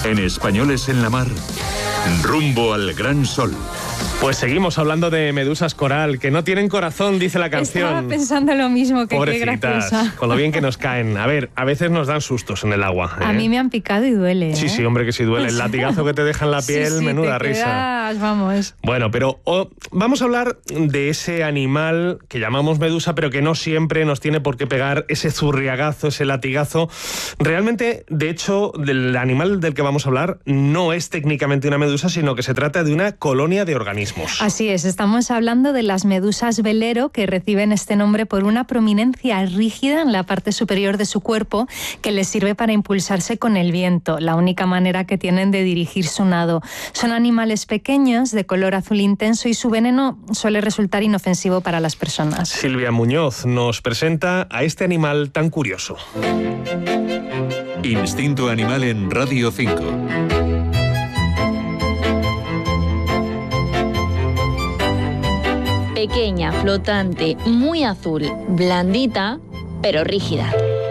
En Españoles en la Mar, rumbo al gran sol. Pues seguimos hablando de medusas coral, que no tienen corazón, dice la canción. Estaba pensando lo mismo, que Pobrecitas, qué graciosa. con lo bien que nos caen. A ver, a veces nos dan sustos en el agua. A mí me han picado y duele. Sí, sí, hombre, que sí duele. El latigazo que te deja en la piel, sí, menuda te risa. quedas, vamos. Bueno, pero vamos a hablar de ese animal que llamamos medusa, pero que no siempre nos tiene por qué pegar ese zurriagazo, ese latigazo. Realmente, de hecho, del animal del que vamos a hablar no es técnicamente una medusa, sino que se trata de una colonia de organismos. Así es, estamos hablando de las medusas velero, que reciben este nombre por una prominencia rígida en la parte superior de su cuerpo que les sirve para impulsarse con el viento, la única manera que tienen de dirigir su nado. Son animales pequeños, de color azul intenso, y su veneno suele resultar inofensivo para las personas. Silvia Muñoz nos presenta a este animal tan curioso. Instinto Animal en Radio 5. Pequeña, flotante, muy azul, blandita, pero rígida.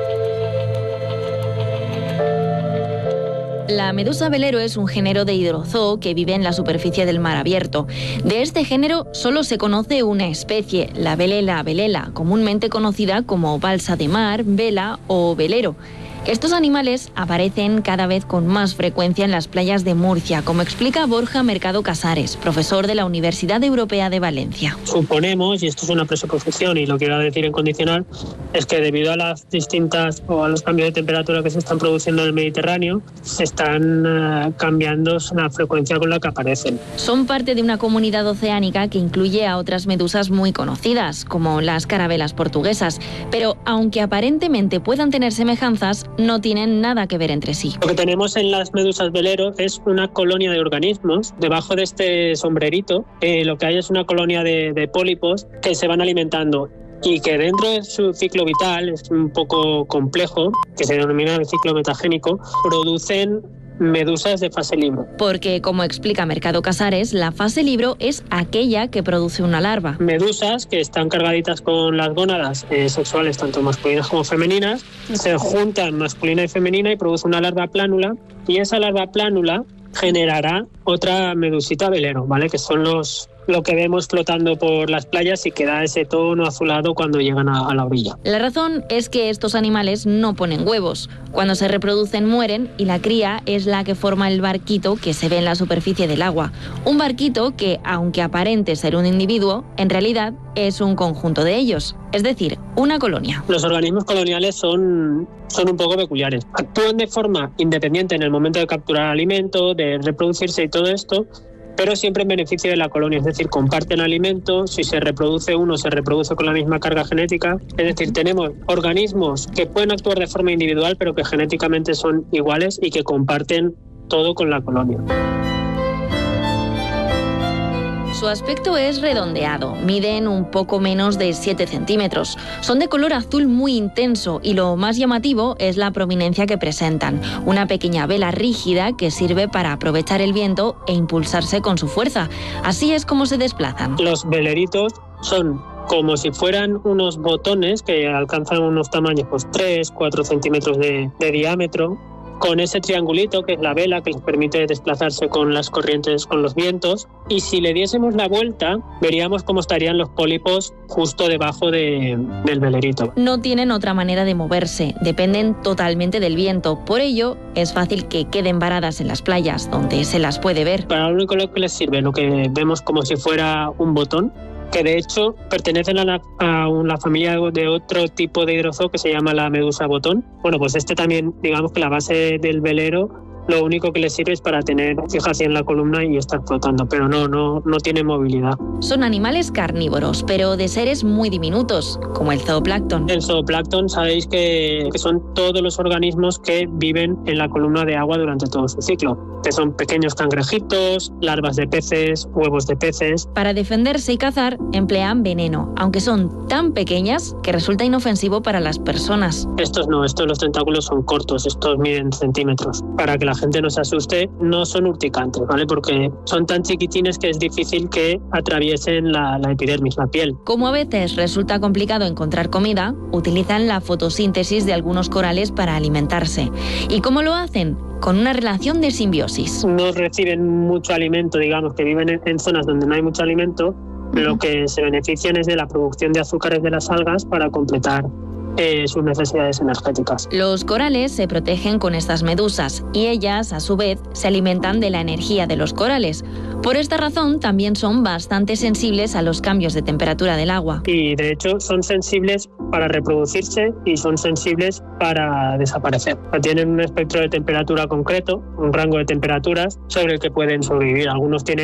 La medusa velero es un género de hidrozoo que vive en la superficie del mar abierto. De este género solo se conoce una especie, la velela, comúnmente conocida como balsa de mar, vela o velero. Estos animales aparecen cada vez con más frecuencia en las playas de Murcia, como explica Borja Mercado Casares, profesor de la Universidad Europea de Valencia. Suponemos, y esto es una presuposición y lo quiero decir en condicional, es que debido a las distintas o a los cambios de temperatura que se están produciendo en el Mediterráneo, se están cambiando la frecuencia con la que aparecen. Son parte de una comunidad oceánica que incluye a otras medusas muy conocidas, como las carabelas portuguesas, pero aunque aparentemente puedan tener semejanzas, no tienen nada que ver entre sí. Lo que tenemos en las medusas velero es una colonia de organismos. Debajo de este sombrerito lo que hay es una colonia de pólipos que se van alimentando y que dentro de su ciclo vital, es un poco complejo, que se denomina el ciclo metagénico, producen medusas de fase libro. Porque, como explica Mercado Casares, la fase libro es aquella que produce una larva. Medusas que están cargaditas con las gónadas sexuales, tanto masculinas como femeninas, se juntan masculina y femenina y produce una larva plánula, y esa larva plánula generará otra medusita velero, ¿vale? Que son lo que vemos flotando por las playas y que da ese tono azulado cuando llegan a la orilla. La razón es que estos animales no ponen huevos. Cuando se reproducen mueren y la cría es la que forma el barquito que se ve en la superficie del agua. Un barquito que, aunque aparente ser un individuo, en realidad es un conjunto de ellos, es decir, una colonia. Los organismos coloniales son un poco peculiares. Actúan de forma independiente en el momento de capturar alimento, de reproducirse y todo esto, pero siempre en beneficio de la colonia, es decir, comparten alimentos, si se reproduce uno, se reproduce con la misma carga genética, es decir, tenemos organismos que pueden actuar de forma individual, pero que genéticamente son iguales y que comparten todo con la colonia. Su aspecto es redondeado, miden un poco menos de 7 centímetros. Son de color azul muy intenso y lo más llamativo es la prominencia que presentan. Una pequeña vela rígida que sirve para aprovechar el viento e impulsarse con su fuerza. Así es como se desplazan. Los veleritos son como si fueran unos botones que alcanzan unos tamaños, pues 3-4 centímetros de diámetro, con ese triangulito que es la vela que les permite desplazarse con las corrientes, con los vientos, y si le diésemos la vuelta veríamos cómo estarían los pólipos justo debajo del velerito. No tienen otra manera de moverse, dependen totalmente del viento, por ello es fácil que queden varadas en las playas, donde se las puede ver. Para lo único que les sirve, lo que vemos como si fuera un botón, que de hecho pertenecen a una familia de otro tipo de hidrozoo que se llama la medusa botón. Bueno, pues este también, digamos que la base del velero, lo único que le sirve es para tener fijación en la columna y estar flotando, pero no tiene movilidad. Son animales carnívoros, pero de seres muy diminutos, como el zooplancton. El zooplancton sabéis que son todos los organismos que viven en la columna de agua durante todo su ciclo, que son pequeños cangrejitos, larvas de peces, huevos de peces. Para defenderse y cazar emplean veneno, aunque son tan pequeñas que resulta inofensivo para las personas. Estos los tentáculos son cortos, estos miden centímetros, para que la gente no se asuste, no son urticantes, ¿vale? Porque son tan chiquitines que es difícil que atraviesen la epidermis, la piel. Como a veces resulta complicado encontrar comida, utilizan la fotosíntesis de algunos corales para alimentarse. ¿Y cómo lo hacen? Con una relación de simbiosis. No reciben mucho alimento, digamos, que viven en zonas donde no hay mucho alimento, lo que se benefician es de la producción de azúcares de las algas para completar sus necesidades energéticas. Los corales se protegen con estas medusas y ellas, a su vez, se alimentan de la energía de los corales. Por esta razón, también son bastante sensibles a los cambios de temperatura del agua. Y, de hecho, son sensibles para reproducirse y son sensibles para desaparecer. Tienen un espectro de temperatura concreto, un rango de temperaturas sobre el que pueden sobrevivir. Algunos tienen